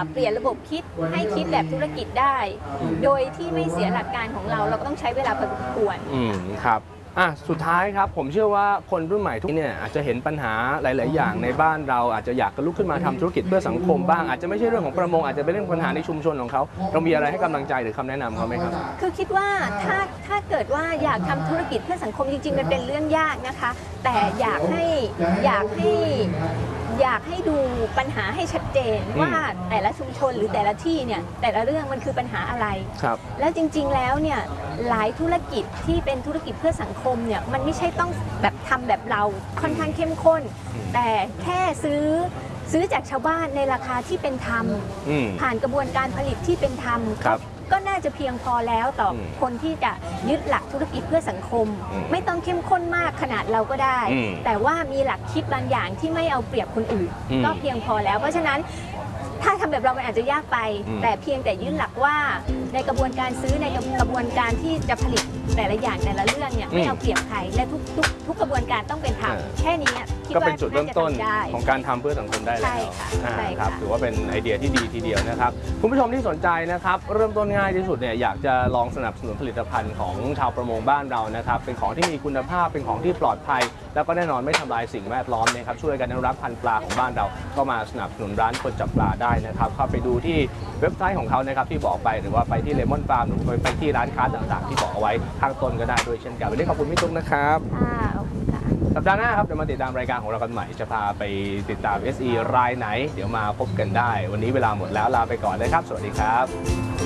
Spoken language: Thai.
เปลี่ยนระบบคิดให้คิดแบบธุรกิจได้ โดยที่ไม่เสียหลักการของเราก็ต้องใช้เวลาพอสมควรครับสุดท้ายครับผมเชื่อว่าคนรุ่นใหม่ทุกเนี่ยอาจจะเห็นปัญหาหลายๆอย่างในบ้านเราอาจจะอยากลุกขึ้นมาทำธุรกิจเพื่อสังคมบ้างอาจจะไม่ใช่เรื่องของประมงอาจจะเป็นเรื่องปัญหาในชุมชนของเขาเรามีอะไรให้กำลังใจหรือคำแนะนำเขาไหมครับคือคิดว่าถ้าเกิดว่าอยากทำธุรกิจเพื่อสังคมจริงๆมันเป็นเรื่องยากนะคะแต่อยากให้ดูปัญหาให้ชัดเจนว่าแต่ละชุมชนหรือแต่ละที่เนี่ยแต่ละเรื่องมันคือปัญหาอะไรแล้วจริงๆแล้วเนี่ยหลายธุรกิจที่เป็นธุรกิจเพื่อสังคมเนี่ยมันไม่ใช่ต้องแบบทำแบบเราค่อนข้างเข้มข้นแต่แค่ซื้อจากชาวบ้านในราคาที่เป็นธรรมผ่านกระบวนการผลิตที่เป็นธรรมก็น่าจะเพียงพอแล้วต่อคนที่จะยึดหลักธุรกิจเพื่อสังคมไม่ต้องเข้มข้นมากขนาดเราก็ได้แต่ว่ามีหลักคิดบางอย่างที่ไม่เอาเปรียบคนอื่นก็เพียงพอแล้วเพราะฉะนั้นถ้าทำแบบเรามันอาจจะยากไปแต่เพียงแต่ยึดหลักว่าในกระบวนการซื้อในกระบวนการที่จะผลิตแต่ละอย่างแต่ละเรื่องเนี่ยไม่เอาเปรียบใครและทุกกระบวนการต้องเป็นธรรมแค่นี้ก็เป็นจุดเริ่มต้นของการทำเพื่อสังคมได้แล้วครับถือว่าเป็นไอเดียที่ดีทีเดียวนะครับคุณผู้ชมที่สนใจนะครับเริ่มต้นง่ายที่สุดเนี่ยอยากจะลองสนับสนุนผลิตภัณฑ์ของชาวประมงบ้านเรานะครับเป็นของที่มีคุณภาพเป็นของที่ปลอดภัยแล้วก็แน่นอนไม่ทำลายสิ่งแวดล้อมนะครับช่วยกันอนุรักษ์พันธุ์ปลาของบ้านเราก็มาสนับสนุนร้านคนจับปลาได้นะครับเข้าไปดูที่เว็บไซต์ของเขานะครับที่บอกไปหรือว่าไปที่เลมอนฟาร์มหรือไปที่ร้านค้าต่างๆที่บอกเอาไว้ข้างต้นก็ได้ด้วยเช่นกันวันนี้ขอบคุณพี่ตุ๊กนะครับสัปดาห์หน้าครับเดี๋ยวมาติดตามรายการของเรากันใหม่จะพาไปติดตาม SE รายไหนเดี๋ยวมาพบกันได้วันนี้เวลาหมดแล้วลาไปก่อนเลยครับสวัสดีครับ